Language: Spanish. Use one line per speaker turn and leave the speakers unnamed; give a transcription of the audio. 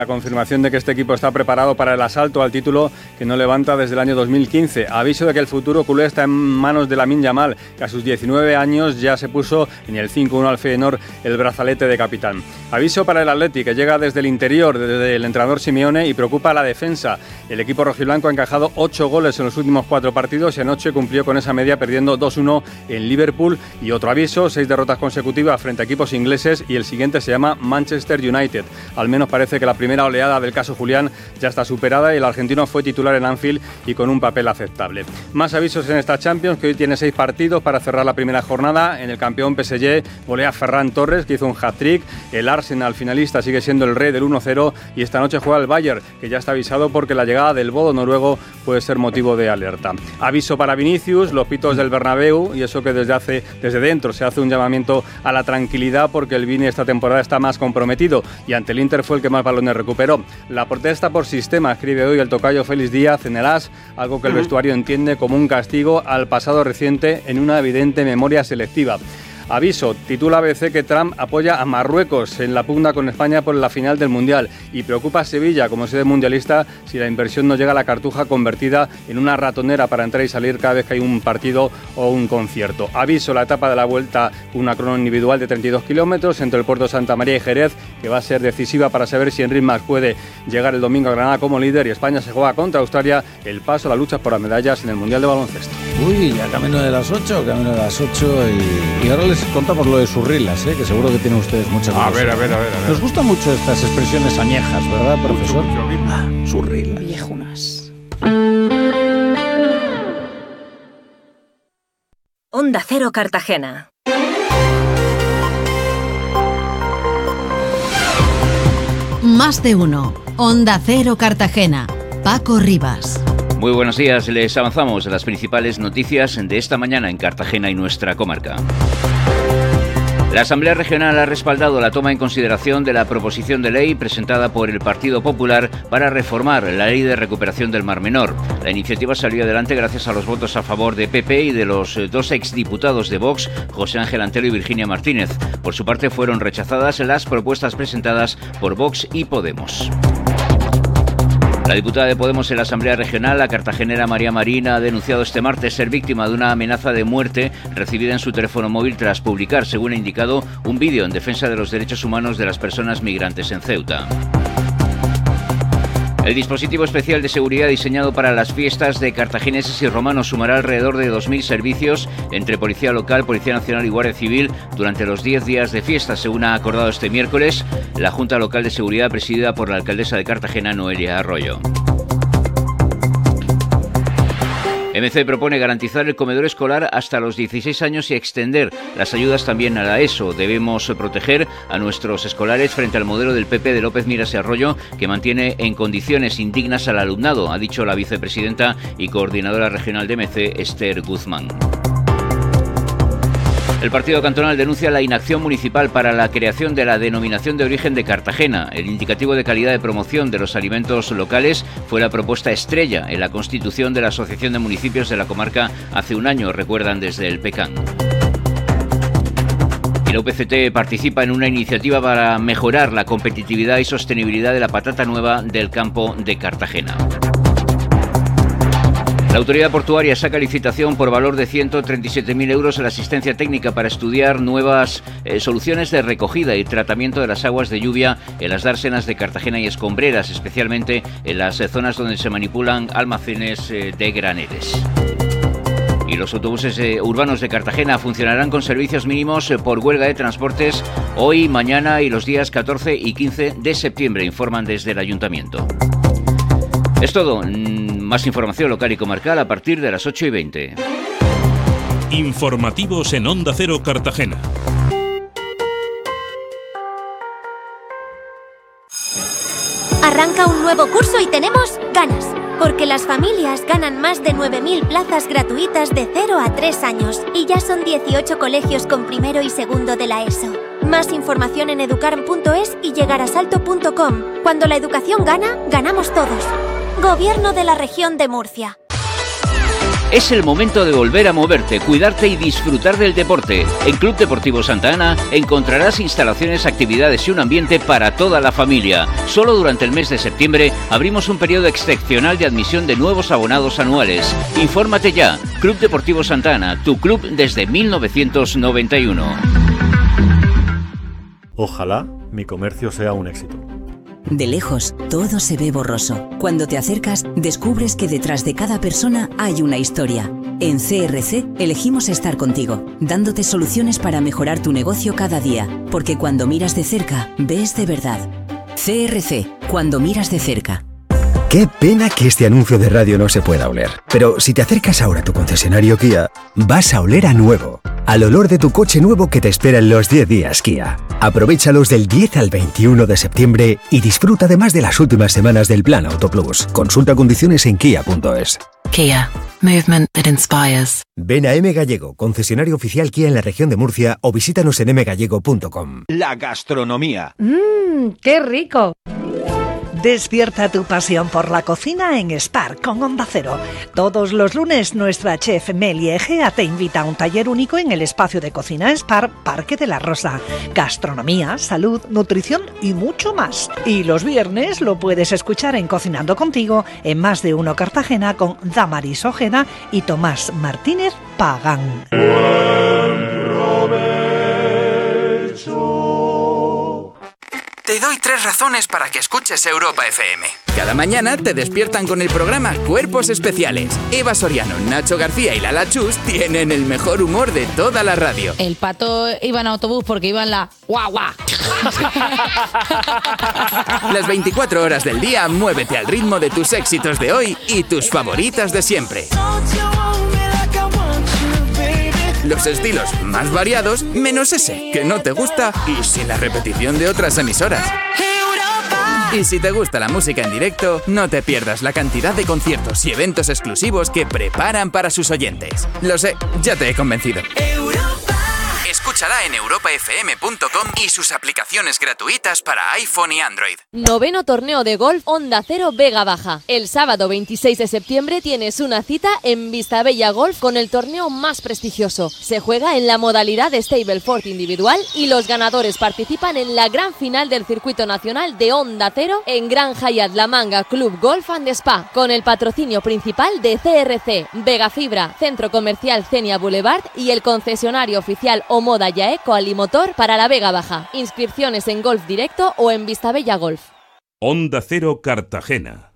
La confirmación de que este equipo está preparado para el asalto al título que no levanta desde el año 2015. Aviso de que el futuro culé está en manos de Lamine Yamal, que a sus 19 años ya se puso en el 5-1 al Feyenoord el brazalete de capitán. Aviso para el Atleti, que llega desde el interior, desde el entrenador Simeone, y preocupa a la defensa. El equipo rojiblanco ha encajado 8 goles en los últimos 4 partidos y anoche cumplió con esa media perdiendo 2-1 en Liverpool. Y otro aviso, 6 derrotas consecutivas frente a equipos ingleses y el siguiente se llama Manchester United. Al menos parece que la primera oleada del caso Julián ya está superada y el argentino fue titular en Anfield y con un papel aceptable. Más avisos en esta Champions, que hoy tiene 6 partidos para cerrar la primera jornada. En el campeón PSG golea a Ferran Torres, que hizo un hat-trick. El Arsenal, finalista, sigue siendo el rey del 1-0 y esta noche juega el Bayern, que ya está avisado porque la llegada del bodo noruego puede ser motivo de alerta. Aviso para Vinicius, los pitos del Bernabéu, y eso que desde dentro se hace un llamamiento a la tranquilidad porque el Vini esta temporada está más comprometido y ante el Inter fue el que más balones recuperó. La protesta por sistema, escribe hoy el tocayo Félix Díaz en el AS, algo que el vestuario entiende como un castigo al pasado reciente en una evidente memoria selectiva. Aviso, titula ABC que Trump apoya a Marruecos en la pugna con España por la final del Mundial y preocupa a Sevilla como sede mundialista si la inversión no llega a la Cartuja convertida en una ratonera para entrar y salir cada vez que hay un partido o un concierto. Aviso, la etapa de la vuelta, una crono individual de 32 kilómetros entre el puerto de Santa María y Jerez, que va a ser decisiva para saber si Enric Mas puede llegar el domingo a Granada como líder, y España se juega contra Australia el paso a la lucha por las medallas en el Mundial de Baloncesto.
Uy, ya camino de las 8 y ahora les contamos lo de Surrilas, que seguro que tienen ustedes mucha curiosidad.
A ver.
Nos gustan mucho estas expresiones añejas, ¿verdad, profesor? Surrilas.
Viejunas. Onda Cero Cartagena.
Más de uno. Onda Cero Cartagena. Paco Rivas.
Muy buenos días, les avanzamos las principales noticias de esta mañana en Cartagena y nuestra comarca. La Asamblea Regional ha respaldado la toma en consideración de la proposición de ley presentada por el Partido Popular para reformar la Ley de Recuperación del Mar Menor. La iniciativa salió adelante gracias a los votos a favor de PP y de los 2 exdiputados de Vox, José Ángel Antelo y Virginia Martínez. Por su parte, fueron rechazadas las propuestas presentadas por Vox y Podemos. La diputada de Podemos en la Asamblea Regional, la cartagenera María Marín, ha denunciado este martes ser víctima de una amenaza de muerte recibida en su teléfono móvil tras publicar, según ha indicado, un vídeo en defensa de los derechos humanos de las personas migrantes en Ceuta. El dispositivo especial de seguridad diseñado para las fiestas de cartagineses y romanos sumará alrededor de 2.000 servicios entre Policía Local, Policía Nacional y Guardia Civil durante los 10 días de fiesta, según ha acordado este miércoles la Junta Local de Seguridad presidida por la alcaldesa de Cartagena, Noelia Arroyo. MC propone garantizar el comedor escolar hasta los 16 años y extender las ayudas también a la ESO. Debemos proteger a nuestros escolares frente al modelo del PP de López Miras y Arroyo, que mantiene en condiciones indignas al alumnado, ha dicho la vicepresidenta y coordinadora regional de MC, Esther Guzmán. El Partido Cantonal denuncia la inacción municipal para la creación de la denominación de origen de Cartagena. El indicativo de calidad de promoción de los alimentos locales fue la propuesta estrella en la constitución de la Asociación de Municipios de la comarca hace un año, recuerdan desde el PECAN. Y la UPCT participa en una iniciativa para mejorar la competitividad y sostenibilidad de la patata nueva del campo de Cartagena. La autoridad portuaria saca licitación por valor de 137.000 euros a la asistencia técnica para estudiar nuevas soluciones de recogida y tratamiento de las aguas de lluvia en las dársenas de Cartagena y Escombreras, especialmente en las zonas donde se manipulan almacenes de graneles. Y los autobuses urbanos de Cartagena funcionarán con servicios mínimos por huelga de transportes hoy, mañana y los días 14 y 15 de septiembre, informan desde el Ayuntamiento. Es todo. Más información local y comarcal a partir de las 8:20.
Informativos en Onda Cero Cartagena.
Arranca un nuevo curso y tenemos ganas, porque las familias ganan más de 9.000 plazas gratuitas de 0 a 3 años y ya son 18 colegios con primero y segundo de la ESO. Más información en educarm.es y llegarasalto.com. Cuando la educación gana, ganamos todos. Gobierno de la Región de Murcia.
Es el momento de volver a moverte, cuidarte y disfrutar del deporte. En Club Deportivo Santa Ana encontrarás instalaciones, actividades y un ambiente para toda la familia. Solo durante el mes de septiembre abrimos un periodo excepcional de admisión de nuevos abonados anuales. Infórmate ya. Club Deportivo Santa Ana, tu club desde 1991.
Ojalá mi comercio sea un éxito.
De lejos, todo se ve borroso. Cuando te acercas, descubres que detrás de cada persona hay una historia. En CRC elegimos estar contigo, dándote soluciones para mejorar tu negocio cada día, porque cuando miras de cerca, ves de verdad. CRC, cuando miras de cerca.
Qué pena que este anuncio de radio no se pueda oler. Pero si te acercas ahora a tu concesionario Kia, vas a oler a nuevo. Al olor de tu coche nuevo que te espera en los 10 días Kia. Aprovéchalos del 10 al 21 de septiembre y disfruta además de las últimas semanas del Plan Auto Plus. Consulta condiciones en kia.es.
Kia. Movement that inspires.
Ven a M Gallego, concesionario oficial Kia en la región de Murcia, o visítanos en mgallego.com.
La gastronomía.
¡Qué rico! Despierta tu pasión por la cocina en Spark con Onda Cero. Todos los lunes nuestra chef Meli Egea te invita a un taller único en el espacio de cocina Spark Parque de la Rosa. Gastronomía, salud, nutrición y mucho más. Y los viernes lo puedes escuchar en Cocinando Contigo en Más de Uno Cartagena con Damaris Ojeda y Tomás Martínez Pagán.
Te doy 3 razones para que escuches Europa FM.
Cada mañana te despiertan con el programa Cuerpos Especiales. Eva Soriano, Nacho García y Lala Chus tienen el mejor humor de toda la radio.
El Pato iba en autobús porque iba en la guagua.
Las 24 horas del día, muévete al ritmo de tus éxitos de hoy y tus favoritas de siempre. Los estilos más variados, menos ese, que no te gusta y sin la repetición de otras emisoras. Y si te gusta la música en directo, no te pierdas la cantidad de conciertos y eventos exclusivos que preparan para sus oyentes. Lo sé, ya te he convencido.
Escúchala en europafm.com y sus aplicaciones gratuitas para iPhone y Android.
9º torneo de golf Onda Cero Vega Baja. El sábado 26 de septiembre tienes una cita en Vistabella Golf con el torneo más prestigioso. Se juega en la modalidad de Stableford individual y los ganadores participan en la gran final del circuito nacional de Onda Cero en Gran Hyatt La Manga Club Golf and Spa, con el patrocinio principal de CRC, Vega Fibra, Centro Comercial Cenia Boulevard y el concesionario oficial Omoda Yaeco Alimotor para la Vega Baja. Inscripciones en Golf Directo o en Vistabella Golf.
Onda Cero Cartagena.